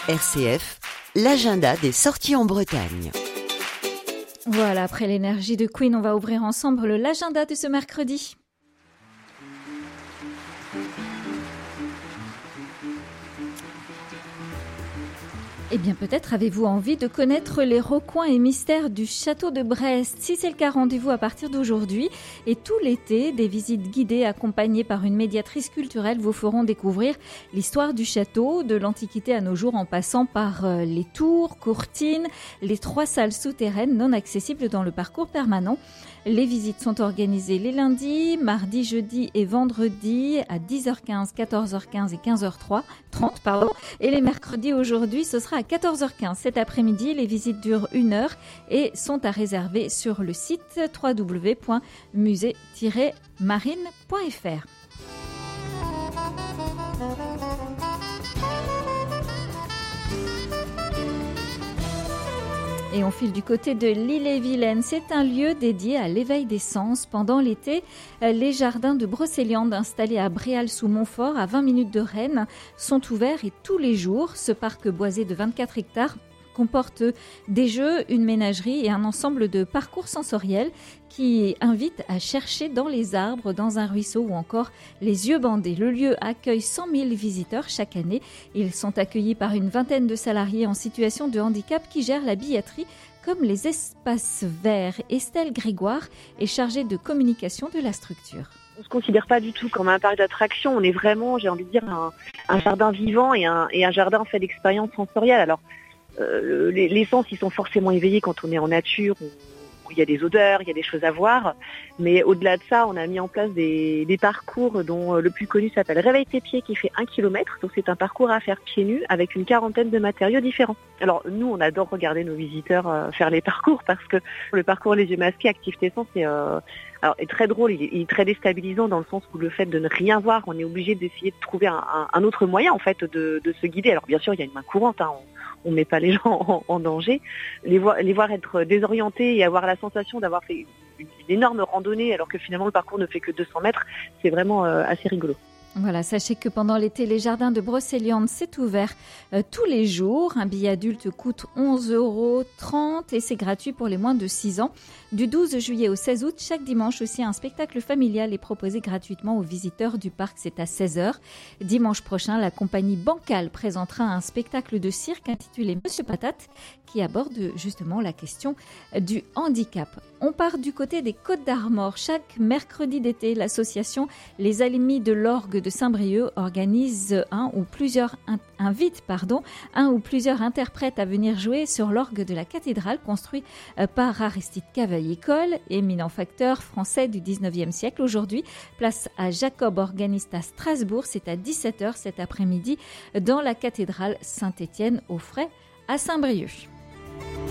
RCF, l'agenda des sorties en Bretagne. Voilà, après l'énergie de Queen, on va ouvrir ensemble l'agenda de ce mercredi. Eh bien, peut-être avez-vous envie de connaître les recoins et mystères du château de Brest. Si c'est le cas, rendez-vous à partir d'aujourd'hui. Et tout l'été, des visites guidées accompagnées par une médiatrice culturelle vous feront découvrir l'histoire du château, de l'Antiquité à nos jours, en passant par les tours, courtines, les 3 salles souterraines non accessibles dans le parcours permanent. Les visites sont organisées les lundis, mardis, jeudis et vendredis à 10h15, 14h15 et 15h30. Et les mercredis aujourd'hui, ce sera à 14h15 cet après-midi. Les visites durent 1 heure et sont à réserver sur le site www.musée-marine.fr. Et on file du côté de l'Île-et-Vilaine. C'est un lieu dédié à l'éveil des sens. Pendant l'été, les jardins de Brocéliande installés à Bréal-sous-Montfort, à 20 minutes de Rennes, sont ouverts et tous les jours, ce parc boisé de 24 hectares comporte des jeux, une ménagerie et un ensemble de parcours sensoriels qui invitent à chercher dans les arbres, dans un ruisseau ou encore les yeux bandés. Le lieu accueille 100 000 visiteurs chaque année. Ils sont accueillis par une vingtaine de salariés en situation de handicap qui gèrent la billetterie comme les espaces verts. Estelle Grégoire est chargée de communication de la structure. On ne se considère pas du tout comme un parc d'attractions. On est vraiment, j'ai envie de dire, un jardin vivant et un jardin fait d'expériences sensorielles. Alors, les sens, ils sont forcément éveillés quand on est en nature, où il y a des odeurs, il y a des choses à voir. Mais au-delà de ça, on a mis en place des parcours dont le plus connu s'appelle Réveille tes pieds, qui fait 1 kilomètre. Donc c'est un parcours à faire pieds nus avec une 40aine de matériaux différents. Alors nous, on adore regarder nos visiteurs faire les parcours parce que le parcours Les Yeux Masqués, Active tes sens, est très drôle, il est très déstabilisant dans le sens où le fait de ne rien voir, on est obligé d'essayer de trouver un autre moyen en fait de se guider. Alors bien sûr, il y a une main courante, on ne met pas les gens en danger. Les voir être désorientés et avoir la sensation d'avoir fait une énorme randonnée alors que finalement le parcours ne fait que 200 mètres, c'est vraiment assez rigolo. Voilà, sachez que pendant l'été, les jardins de Brocéliande, c'est ouvert tous les jours. Un billet adulte coûte 11,30 € et c'est gratuit pour les moins de 6 ans. Du 12 juillet au 16 août, chaque dimanche aussi, un spectacle familial est proposé gratuitement aux visiteurs du parc. C'est à 16h. Dimanche prochain, la compagnie Bancal présentera un spectacle de cirque intitulé Monsieur Patate qui aborde justement la question du handicap. On part du côté des Côtes d'Armor. Chaque mercredi d'été, l'association Les Amis de l'Orgue de Saint-Brieuc organise un ou plusieurs interprètes à venir jouer sur l'orgue de la cathédrale construit par Aristide Cavaillé-Coll, éminent facteur français du 19e siècle. Aujourd'hui, place à Jacob, organiste à Strasbourg. C'est à 17h cet après-midi dans la cathédrale Saint-Étienne aux Frais à Saint-Brieuc.